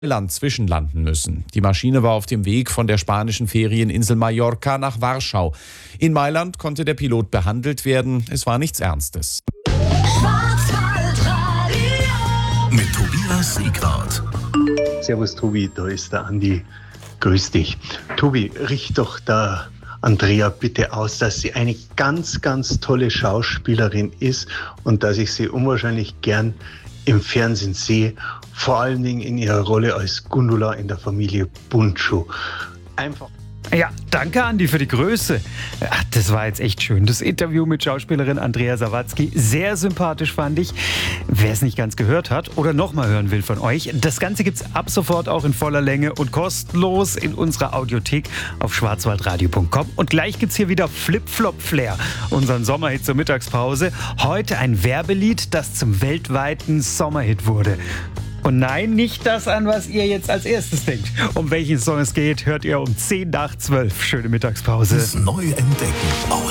Land zwischenlanden müssen. Die Maschine war auf dem Weg von der spanischen Ferieninsel Mallorca nach Warschau. In Mailand konnte der Pilot behandelt werden. Es war nichts Ernstes. Mit Tobias Siegwart. Servus Tobi, da ist der Andi. Grüß dich. Tobi, richt doch da Andrea bitte aus, dass sie eine ganz, ganz tolle Schauspielerin ist und dass ich sie unwahrscheinlich gern im Fernsehen sehe, vor allen Dingen in ihrer Rolle als Gundula in der Familie Bundschuh. Einfach. Ja, danke Andi für die Größe. Ach, das war jetzt echt schön. Das Interview mit Schauspielerin Andrea Sawatzki. Sehr sympathisch fand ich. Wer es nicht ganz gehört hat oder nochmal hören will von euch, das Ganze gibt's ab sofort auch in voller Länge und kostenlos in unserer Audiothek auf schwarzwaldradio.com. Und gleich gibt's hier wieder Flip-Flop-Flair, unseren Sommerhit zur Mittagspause. Heute ein Werbelied, das zum weltweiten Sommerhit wurde. Und nein, nicht das an, was ihr jetzt als erstes denkt. Um welchen Song es geht, hört ihr um 10 nach 12. Schöne Mittagspause. Das neue Entdecken auf